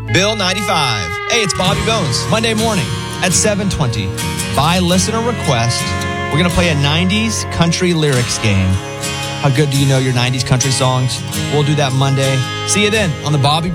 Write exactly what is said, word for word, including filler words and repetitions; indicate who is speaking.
Speaker 1: Bill ninety-five. Hey, it's Bobby Bones. Monday morning at seven twenty. By listener request, we're going to play a nineties country lyrics game. How good do you know your nineties country songs? We'll do that Monday. See you then on the Bobby